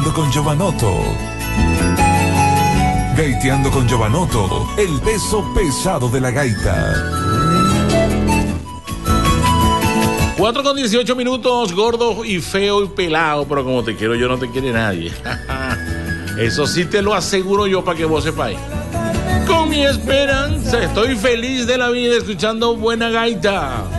con Giovanotto. Gaiteando con Giovanotto, el peso pesado de la gaita. 4:18, gordo y feo y pelado, pero como te quiero yo no te quiere nadie. Eso sí te lo aseguro yo para que vos sepáis. Con mi esperanza estoy feliz de la vida escuchando buena gaita.